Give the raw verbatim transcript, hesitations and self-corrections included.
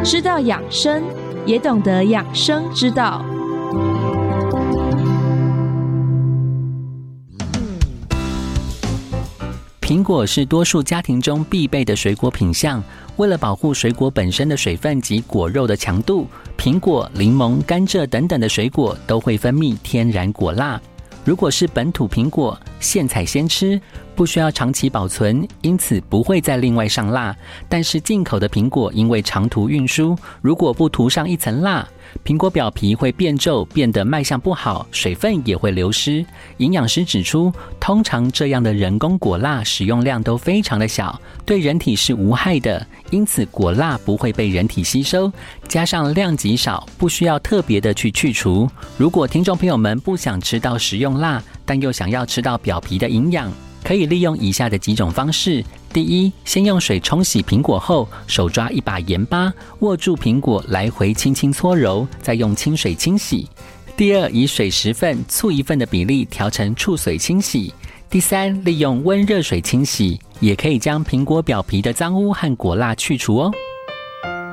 知道养生，也懂得养生之道。 苹果是多数家庭中必备的水果品项，为了保护水果本身的水分及果肉的强度，苹果、柠檬、甘蔗等等的水果都会分泌天然果蜡。如果是本土苹果，现采现吃，不需要长期保存，因此不会再另外上蜡。但是进口的苹果因为长途运输，如果不涂上一层蜡，苹果表皮会变皱，变得卖相不好，水分也会流失。营养师指出，通常这样的人工果蜡使用量都非常的小，对人体是无害的，因此果蜡不会被人体吸收，加上量极少，不需要特别的去去除。如果听众朋友们不想吃到食用蜡，但又想要吃到表皮的营养，可以利用以下的几种方式。第一，先用水冲洗苹果后，手抓一把盐巴，握住苹果来回轻轻搓揉，再用清水清洗。第二，以水十份、醋一份的比例调成触水清洗。第三，利用温热水清洗，也可以将苹果表皮的脏污和果蜡去除哦。